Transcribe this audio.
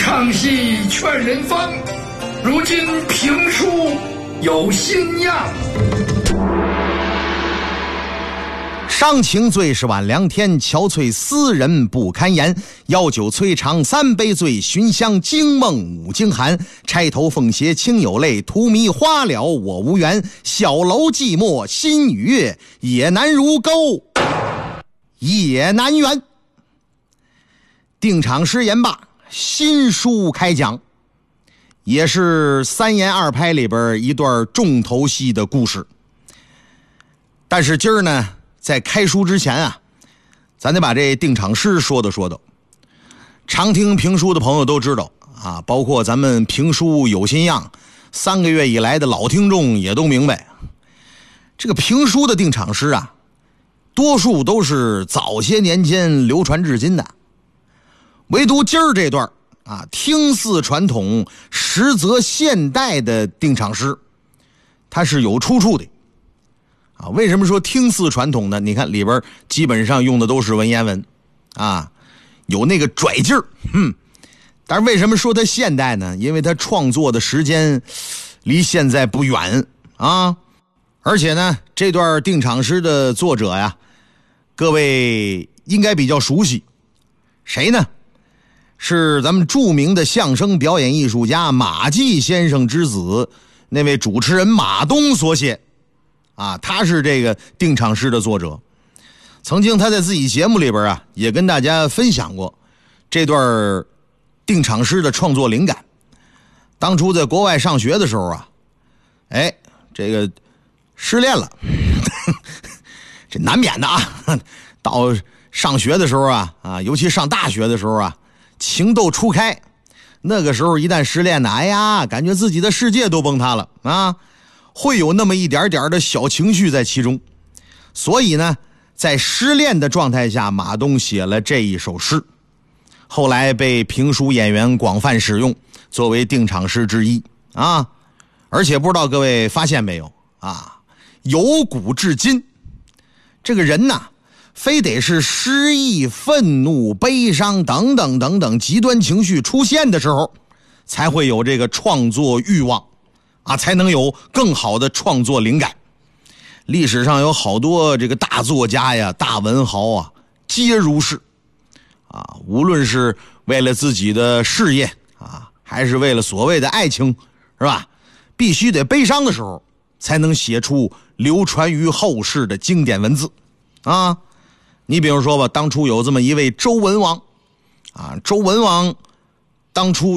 唱戏劝人方，如今评书有新样。 上情最是晚凉天，憔悴斯人不堪言。药酒摧肠三杯醉，寻香惊梦五更寒。钗头凤斜清有泪，荼蘼花了我无缘。小楼寂寞心与月，也难如钩也难圆。定场诗言罢，新书开讲，也是三言二拍里边一段重头戏的故事。但是今儿呢，在开书之前啊，咱得把这定场诗说道。常听评书的朋友都知道啊，包括咱们评书有新样3个月以来的老听众也都明白，这个评书的定场诗啊，多数都是早些年间流传至今的，唯独今儿这段啊，听似传统实则现代的定场诗，它是有出处的啊。为什么说听似传统呢？你看里边基本上用的都是文言文啊，有那个拽劲儿。但是为什么说它现代呢？因为它创作的时间离现在不远啊。而且呢，这段定场诗的作者呀，各位应该比较熟悉，谁呢？是咱们著名的相声表演艺术家马季先生之子，那位主持人马东所写啊，他是这个定场诗的作者。曾经他在自己节目里边啊，也跟大家分享过这段定场诗的创作灵感。当初在国外上学的时候啊，这个失恋了这难免的啊。到上学的时候啊，尤其上大学的时候啊，情窦初开，那个时候一旦失恋呢，哎呀，感觉自己的世界都崩塌了啊，会有那么一点点的小情绪在其中。所以呢，在失恋的状态下，马东写了这一首诗，后来被评书演员广泛使用，作为定场诗之一啊。而且不知道各位发现没有啊，由古至今，这个人呐，非得是失意、愤怒、悲伤等等等等极端情绪出现的时候，才会有这个创作欲望啊，才能有更好的创作灵感。历史上有好多这个大作家呀、大文豪啊，皆如是啊。无论是为了自己的事业啊，还是为了所谓的爱情，是吧？必须得悲伤的时候，才能写出流传于后世的经典文字啊。你比如说吧，当初有这么一位周文王啊，周文王当初